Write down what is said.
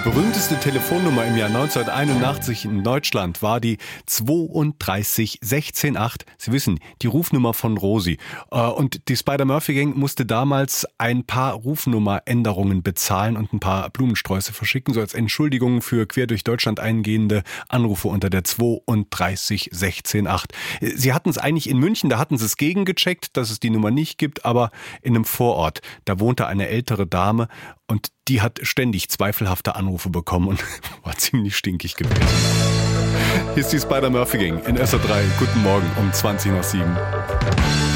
berühmteste Telefonnummer im Jahr 1981 in Deutschland war die 32168. Sie wissen, die Rufnummer von Rosi. Und die Spider-Murphy-Gang musste damals ein paar Rufnummeränderungen bezahlen und ein paar Blumensträuße verschicken, so als Entschuldigung für quer durch Deutschland eingehende Anrufe unter der 32168. Sie hatten es eigentlich in München, da hatten sie es gegengecheckt, dass es die Nummer nicht gibt, aber in einem Vorort, da wohnte eine ältere Dame und die hat ständig zweifelhafte Anrufe bekommen und war ziemlich stinkig gewesen. Hier ist die Spider-Murphy-Gang in SR3. Guten Morgen um 20 nach 7.